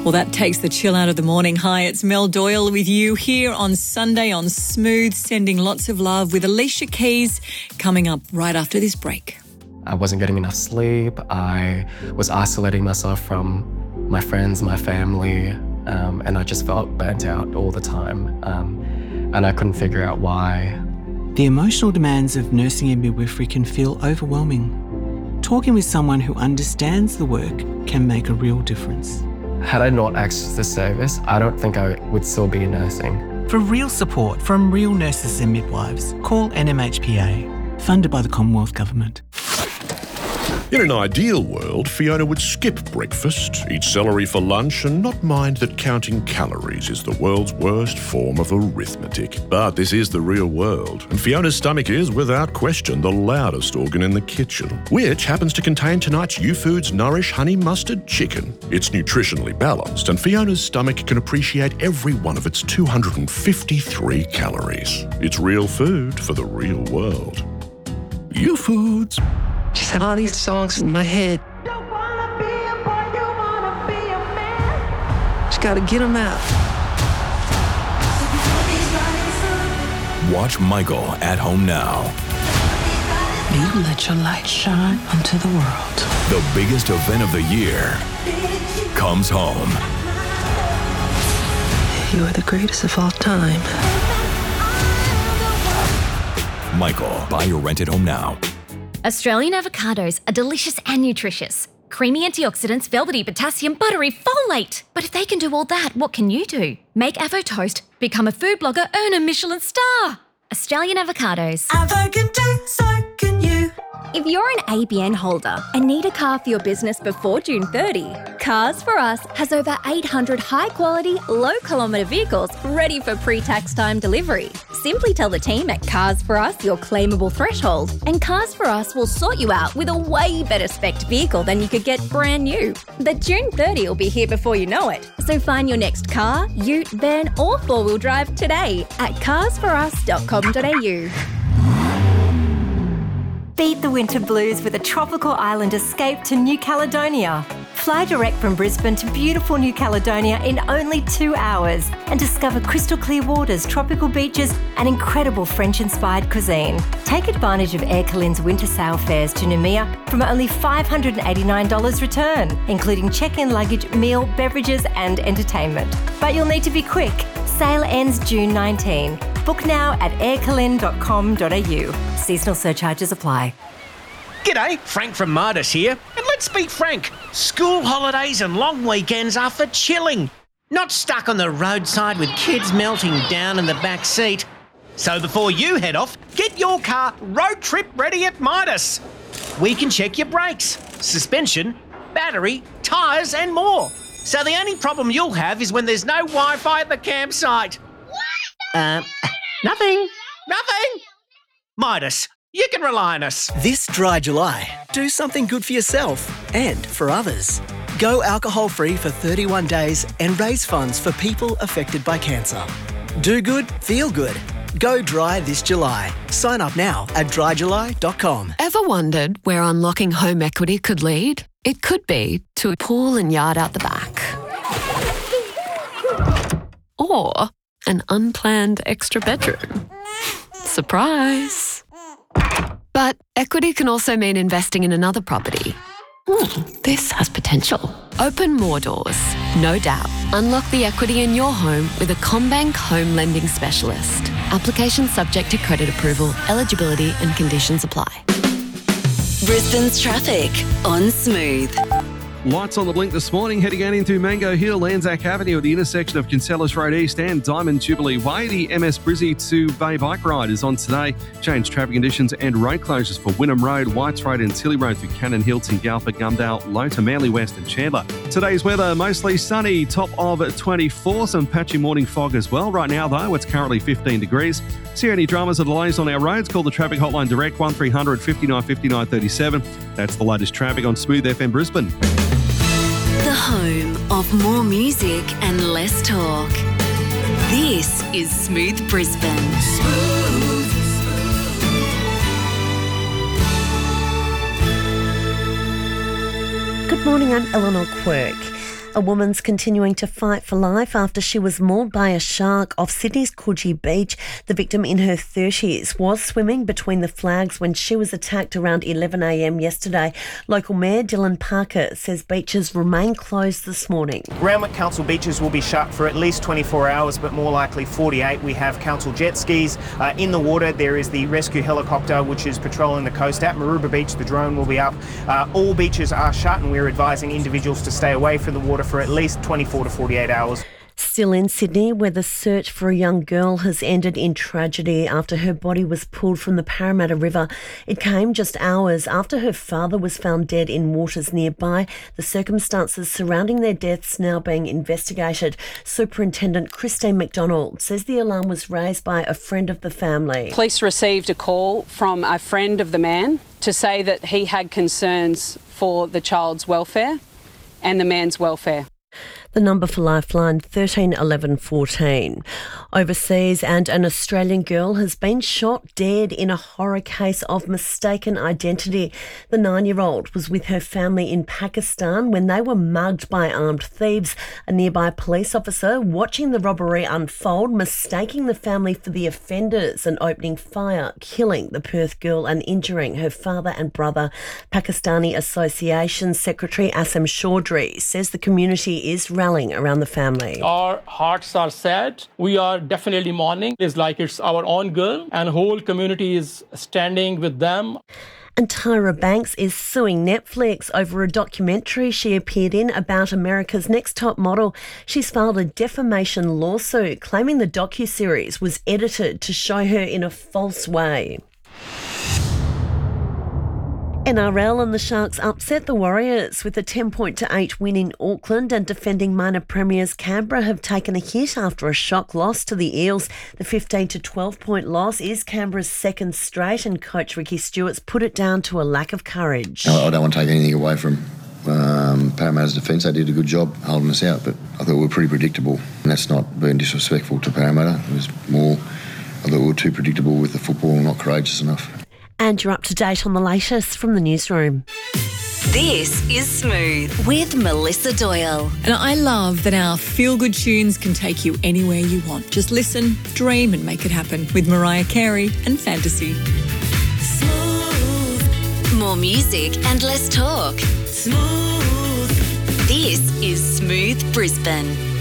Well, that takes the chill out of the morning. Hi, it's Mel Doyle with you here on Sunday on Smooth, sending lots of love with Alicia Keys coming up right after this break. I wasn't getting enough sleep. I was isolating myself from my friends, my family, and I just felt burnt out all the time. And I couldn't figure out why. The emotional demands of nursing and midwifery can feel overwhelming. Talking with someone who understands the work can make a real difference. Had I not accessed the service, I don't think I would still be nursing. For real support from real nurses and midwives, call NMHPA, funded by the Commonwealth Government. In an ideal world, Fiona would skip breakfast, eat celery for lunch, and not mind that counting calories is the world's worst form of arithmetic. But this is the real world, and Fiona's stomach is, without question, the loudest organ in the kitchen, which happens to contain tonight's YouFoods Nourish Honey Mustard Chicken. It's nutritionally balanced, and Fiona's stomach can appreciate every one of its 253 calories. It's real food for the real world. YouFoods. Just had all these songs in my head. Just gotta get them out. Watch Michael at home now. You let your light shine onto the world. The biggest event of the year comes home. You are the greatest of all time. Michael, buy your rent at home now. Australian avocados are delicious and nutritious. Creamy antioxidants, velvety potassium, buttery folate. But if they can do all that, what can you do? Make Avo Toast, become a food blogger, earn a Michelin star. Australian avocados. Avo can do, so can you. If you're an ABN holder and need a car for your business before June 30, Cars For Us has over 800 high-quality, low-kilometre vehicles ready for pre-tax time delivery. Simply tell the team at Cars For Us your claimable threshold, and Cars For Us will sort you out with a way better spec'd vehicle than you could get brand new. But June 30 will be here before you know it. So find your next car, ute, van or four-wheel drive today at carsforus.com.au. Beat the winter blues with a tropical island escape to New Caledonia. Fly direct from Brisbane to beautiful New Caledonia in only 2 hours and discover crystal clear waters, tropical beaches and incredible French-inspired cuisine. Take advantage of Air Calin's winter sail fares to Noumea from only $589 return, including check-in luggage, meal, beverages and entertainment. But you'll need to be quick. Sale ends June 19. Book now at aircalin.com.au. Seasonal surcharges apply. G'day, Frank from Midas here. And let's be frank, school holidays and long weekends are for chilling, not stuck on the roadside with kids melting down in the back seat. So before you head off, get your car road trip ready at Midas. We can check your brakes, suspension, battery, tyres and more. So the only problem you'll have is when there's no Wi-Fi at the campsite. Nothing. Midas, you can rely on us. This dry July, do something good for yourself and for others. Go alcohol-free for 31 days and raise funds for people affected by cancer. Do good, feel good. Go dry this July. Sign up now at dryjuly.com. Ever wondered where unlocking home equity could lead? It could be to a pool and yard out the back. Or an unplanned extra bedroom. Surprise! But equity can also mean investing in another property. This has potential. Open more doors, no doubt. Unlock the equity in your home with a CommBank home lending specialist. Application subject to credit approval, eligibility and conditions apply. Brisbane's traffic on Smooth. Lights on the blink this morning, heading out into Mango Hill, Anzac Avenue at the intersection of Kinsellas Road East and Diamond Jubilee Way. The MS Brizzy to Bay Bike Ride is on today. Changed traffic conditions and road closures for Wynnum Road, Whites Road and Tilly Road through Cannon Hill, Tingalpa, Gumdale, Low to Manly West and Chandler. Today's weather, mostly sunny, top of 24, some patchy morning fog as well. Right now, though, it's currently 15 degrees. See any dramas or delays on our roads? Call the traffic hotline direct 1300 59 59 37. That's the latest traffic on Smooth FM Brisbane. The home of more music and less talk. This is Smooth Brisbane. Good morning, I'm Eleanor Quirk. A woman's continuing to fight for life after she was mauled by a shark off Sydney's Coogee Beach. The victim, in her 30s, was swimming between the flags when she was attacked around 11 a.m. yesterday. Local Mayor Dylan Parker says beaches remain closed this morning. Randwick Council beaches will be shut for at least 24 hours, but more likely 48. We have council jet skis in the water. There is the rescue helicopter, which is patrolling the coast. At Maroubra Beach, the drone will be up. All beaches are shut, and we're advising individuals to stay away from the water for at least 24 to 48 hours. Still in Sydney, where the search for a young girl has ended in tragedy after her body was pulled from the Parramatta River. It came just hours after her father was found dead in waters nearby. The circumstances surrounding their deaths now being investigated. Superintendent Christine McDonald says the alarm was raised by a friend of the family. Police received a call from a friend of the man to say that he had concerns for the child's welfare and the man's welfare. The number for Lifeline, 13 11 14. Overseas, and an Australian girl has been shot dead in a horror case of mistaken identity. The 9-year-old was with her family in Pakistan when they were mugged by armed thieves. A nearby police officer watching the robbery unfold, mistaking the family for the offenders and opening fire, killing the Perth girl and injuring her father and brother. Pakistani Association Secretary Assam Chaudhry says the community is rallying around the family. Our hearts are sad. We are definitely mourning. It's like it's our own girl, and the whole community is standing with them. And Tyra Banks is suing Netflix over a documentary she appeared in about America's Next Top Model. She's filed a defamation lawsuit claiming the docuseries was edited to show her in a false way. NRL and the Sharks upset the Warriors with a 10-8 win in Auckland, and defending minor premiers Canberra have taken a hit after a shock loss to the Eels. The 15-12 point loss is Canberra's second straight, and coach Ricky Stewart's put it down to a lack of courage. I don't want to take anything away from Parramatta's defence. They did a good job holding us out, but I thought we were pretty predictable, and that's not being disrespectful to Parramatta. It was more, I thought we were too predictable with the football, not courageous enough. And you're up to date on the latest from the newsroom. This is Smooth with Melissa Doyle. And I love that our feel-good tunes can take you anywhere you want. Just listen, dream and make it happen with Mariah Carey and Fantasy. Smooth. More music and less talk. Smooth. This is Smooth Brisbane.